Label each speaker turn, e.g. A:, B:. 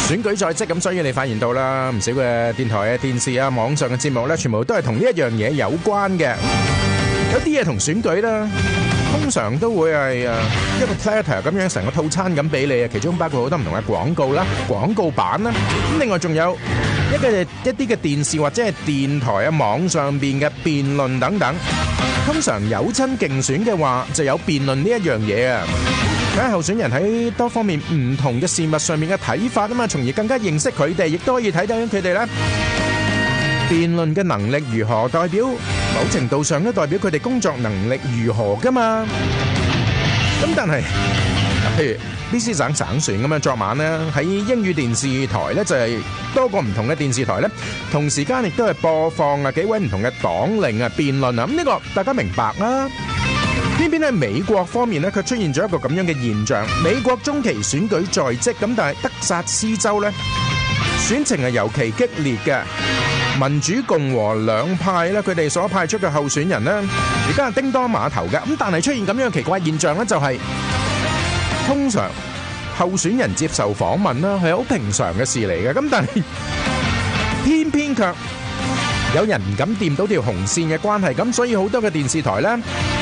A: 選舉在即，咁所以你發現到啦，唔少嘅電台啊、電視啊、網上嘅節目咧，全部都係同呢一樣嘢有關嘅。有啲嘢同選舉啦，通常都會係一個 platter 咁樣成個套餐咁俾你啊，其中包括好多唔同嘅廣告啦、廣告版啦，咁另外仲有一啲嘅電視或者係電台啊、網上邊嘅辯論等等。通常有親競選嘅話，就有辯論呢一樣嘢啊。睇下候選人喺多方面唔同嘅事物上面嘅睇法啊嘛，從而更加認識佢哋，亦都可以睇到佢哋咧辯論嘅能力如何，代表某程度上都代表佢哋工作能力如何噶嘛。咁但係，譬如BC省省選咁樣，昨晚咧喺英語電視台咧就係多個唔同嘅電視台咧，同時間亦都係播放幾位唔同嘅黨領啊辯論啊。咁呢個大家明白啦。偏偏喺美國方面咧，佢出現咗一個咁樣嘅現象。美國中期選舉在即，咁但係德薩斯州咧選情係尤其激烈嘅。民主共和兩派咧，佢哋所派出嘅候選人咧，而家係叮當馬頭嘅。咁但係出現咁樣嘅奇怪現象咧，就係通常候選人接受訪問啦，係好平常嘅事嚟嘅。咁但係偏偏卻有人唔敢掂到條紅線嘅關係，咁所以好多嘅電視台咧。